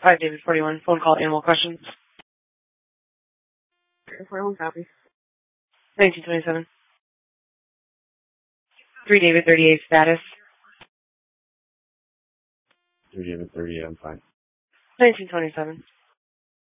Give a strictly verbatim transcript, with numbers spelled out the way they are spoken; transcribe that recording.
five David forty-one, phone call, animal questions. forty-one copy. nineteen twenty-seven. three David thirty-eight, status. three David thirty-eight, I'm fine. nineteen twenty-seven.